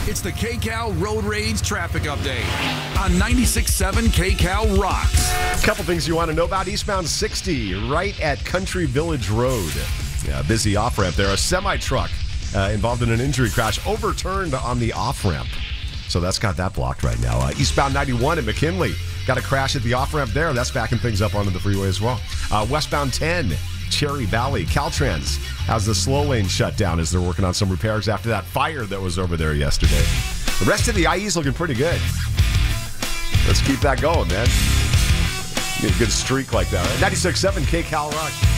It's the KCAL Road Rage Traffic Update on 96.7 KCAL Rocks. A couple things you want to know about. Eastbound 60 right at Country Village Road. Yeah, busy off-ramp there. A semi-truck involved in an injury crash overturned on the off-ramp. So that's got that blocked right now. Eastbound 91 at McKinley. Got a crash at the off-ramp there. That's backing things up onto the freeway as well. Westbound 10, Cherry Valley. Caltrans has the slow lane shut down as they're working on some repairs after that fire that was over there yesterday. The rest of the IE is looking pretty good. Let's keep that going, man. Get a good streak like that. Right? 96.7 KCAL Rock.